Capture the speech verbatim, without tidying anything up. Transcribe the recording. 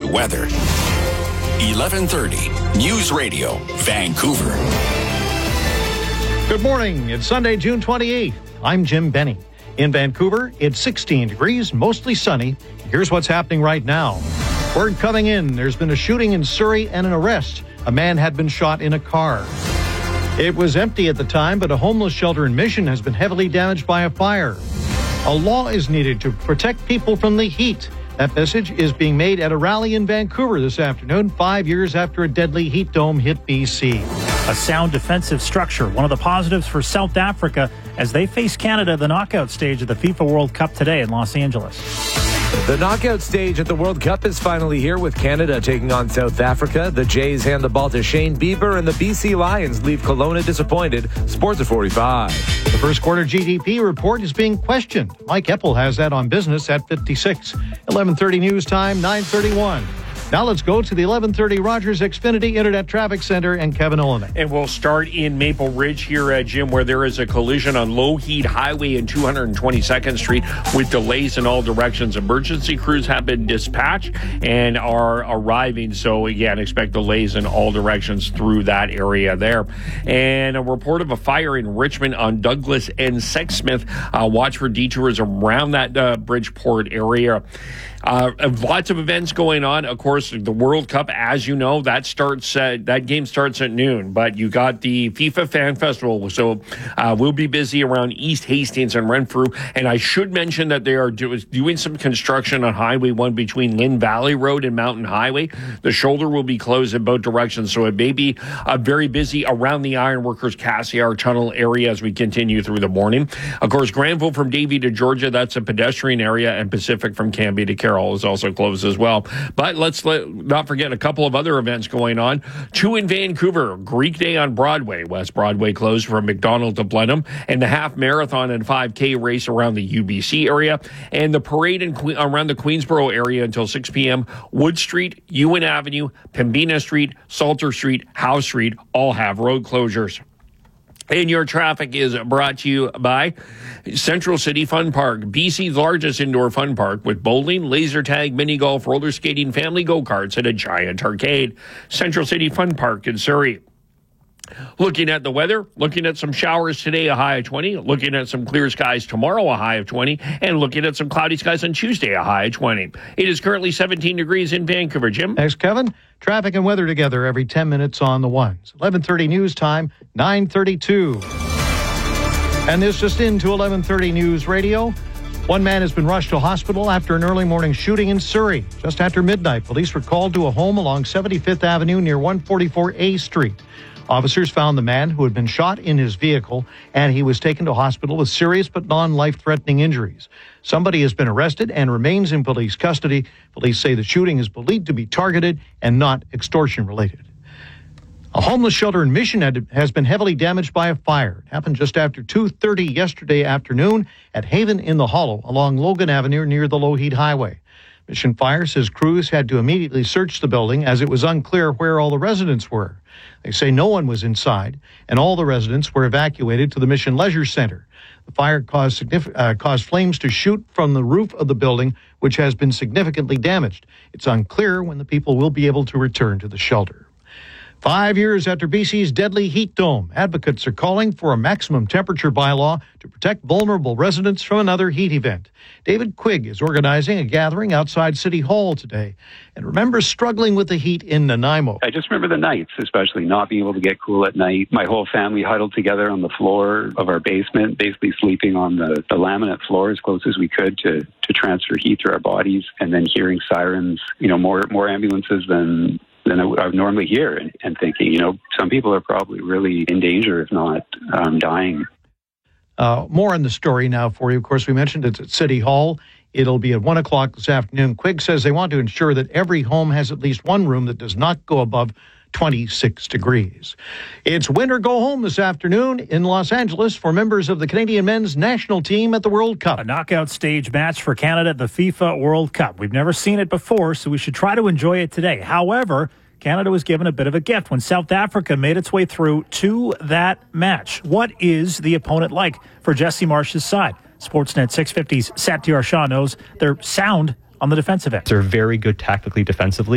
weather. eleven thirty News Radio, Vancouver. Good morning. It's Sunday, June twenty-eighth. I'm Jim Benny. In Vancouver, it's sixteen degrees, mostly sunny. Here's what's happening right now. Word coming in, there's been a shooting in Surrey and an arrest. A man had been shot in a car. It was empty at the time, but a homeless shelter in Mission has been heavily damaged by a fire. A law is needed to protect people from the heat. That message is being made at a rally in Vancouver this afternoon, five years after a deadly heat dome hit B C. A sound defensive structure, one of the positives for South Africa as they face Canada at the knockout stage of the FIFA World Cup today in Los Angeles. The knockout stage at the World Cup is finally here with Canada taking on South Africa. The Jays hand the ball to Shane Bieber and the B C Lions leave Kelowna disappointed. Sports at forty-five. The first quarter G D P report is being questioned. Mike Eppel has that on Business at fifty-six. eleven thirty news time, nine thirty-one. Now let's go to the eleven thirty Rogers Xfinity Internet Traffic Center and Kevin Olenek. And we'll start in Maple Ridge here, uh, Jim, where there is a collision on Lougheed Highway and two hundred twenty-second Street with delays in all directions. Emergency crews have been dispatched and are arriving. So, again, expect delays in all directions through that area there. And a report of a fire in Richmond on Douglas and Sexsmith. Uh, watch for detours around that uh, Bridgeport area. Uh, lots of events going on. Of course, the World Cup, as you know, that starts. Uh, that game starts at noon. But you got the FIFA Fan Festival, so uh, we'll be busy around East Hastings and Renfrew. And I should mention that they are do- doing some construction on Highway One between Lynn Valley Road and Mountain Highway. The shoulder will be closed in both directions, so it may be uh, very busy around the Ironworkers Cassiar Tunnel area as we continue through the morning. Of course, Granville from Davie to Georgia, that's a pedestrian area, and Pacific from Cambie to Carroll is also closed as well. But let's let, not forget a couple of other events going on. Two in Vancouver, Greek Day on Broadway. West Broadway closed from McDonald to Blenheim, and the half marathon and five K race around the U B C area, and the parade in que- around the Queensboro area until six p.m. Wood Street, Ewan Avenue, Pembina Street, Salter Street, Howe Street all have road closures. And your traffic is brought to you by Central City Fun Park, B C's largest indoor fun park with bowling, laser tag, mini golf, roller skating, family go-karts, and a giant arcade. Central City Fun Park in Surrey. Looking at the weather, looking at some showers today, a high of twenty. Looking at some clear skies tomorrow, a high of twenty. And looking at some cloudy skies on Tuesday, a high of twenty. It is currently seventeen degrees in Vancouver. Jim? Thanks, Kevin. Traffic and weather together every ten minutes on the ones. eleven thirty news time, nine thirty-two. And this just into eleven thirty News Radio. One man has been rushed to hospital after an early morning shooting in Surrey. Just after midnight, police were called to a home along seventy-fifth Avenue near one forty-four A Street. Officers found the man who had been shot in his vehicle, and he was taken to hospital with serious but non-life-threatening injuries. Somebody has been arrested and remains in police custody. Police say the shooting is believed to be targeted and not extortion-related. A homeless shelter in Mission had, has been heavily damaged by a fire. It happened just after two thirty yesterday afternoon at Haven in the Hollow along Logan Avenue near the Lougheed Highway. Mission Fire says crews had to immediately search the building as it was unclear where all the residents were. They say no one was inside, and all the residents were evacuated to the Mission Leisure Center. The fire caused, signific- uh, caused flames to shoot from the roof of the building, which has been significantly damaged. It's unclear when the people will be able to return to the shelter. Five years after B C's deadly heat dome, advocates are calling for a maximum temperature bylaw to protect vulnerable residents from another heat event. David Quigg is organizing a gathering outside City Hall today and remembers struggling with the heat in Nanaimo. I just remember the nights, especially not being able to get cool at night. My whole family huddled together on the floor of our basement, basically sleeping on the, the laminate floor as close as we could to, to transfer heat through our bodies, and then hearing sirens, you know, more, more ambulances than... than I would, I would normally hear, and, and thinking, you know, some people are probably really in danger, if not um, dying. Uh, more on the story now for you. Of course, we mentioned it's at City Hall. It'll be at one o'clock this afternoon. Quigg says they want to ensure that every home has at least one room that does not go above twenty-six degrees. It's win or go home this afternoon in Los Angeles for members of the Canadian men's national team at the World Cup. A knockout stage match for Canada at the FIFA World Cup. We've never seen it before, so we should try to enjoy it today. However, Canada was given a bit of a gift when South Africa made its way through to that match. What is the opponent like for Jesse Marsh's side? Sportsnet six fifty's Satyar Shah knows they're sound on the defensive end. They're very good tactically defensively.